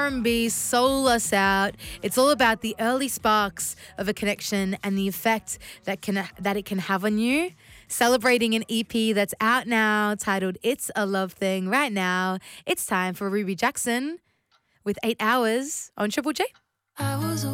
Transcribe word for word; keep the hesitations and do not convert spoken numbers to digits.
and B, soul us out. It's all about the early sparks of a connection and the effect that can that it can have on you. Celebrating an E P that's out now titled It's a Love Thing right now. It's time for Ruby Jackson with eight hours on Triple J.